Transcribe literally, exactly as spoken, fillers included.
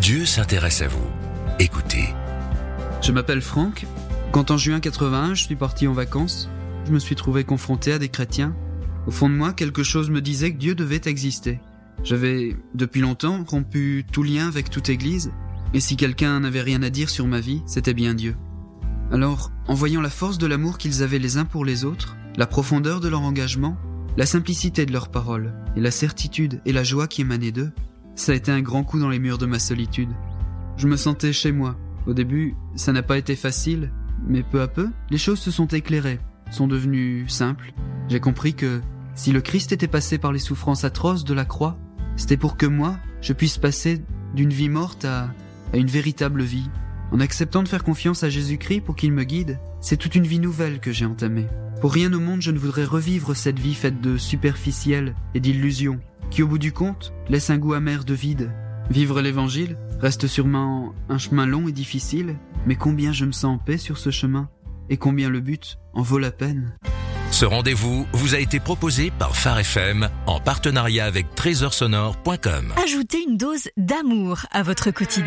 Dieu s'intéresse à vous. Écoutez. Je m'appelle Franck. Quand en juin quatre-vingt-un, je suis parti en vacances, je me suis trouvé confronté à des chrétiens. Au fond de moi, quelque chose me disait que Dieu devait exister. J'avais, depuis longtemps, rompu tout lien avec toute église, et si quelqu'un n'avait rien à dire sur ma vie, c'était bien Dieu. Alors, en voyant la force de l'amour qu'ils avaient les uns pour les autres, la profondeur de leur engagement, la simplicité de leurs paroles, et la certitude et la joie qui émanaient d'eux, ça a été un grand coup dans les murs de ma solitude. Je me sentais chez moi. Au début, ça n'a pas été facile, mais peu à peu, les choses se sont éclairées, sont devenues simples. J'ai compris que, si le Christ était passé par les souffrances atroces de la croix, c'était pour que moi, je puisse passer d'une vie morte à, à une véritable vie. En acceptant de faire confiance à Jésus-Christ pour qu'il me guide, c'est toute une vie nouvelle que j'ai entamée. Pour rien au monde, je ne voudrais revivre cette vie faite de superficiel et d'illusions, qui au bout du compte, laisse un goût amer de vide. Vivre l'évangile reste sûrement un chemin long et difficile, mais combien je me sens en paix sur ce chemin, et combien le but en vaut la peine. Ce rendez-vous vous a été proposé par Phare F M en partenariat avec trésor sonore point com. Ajoutez une dose d'amour à votre quotidien.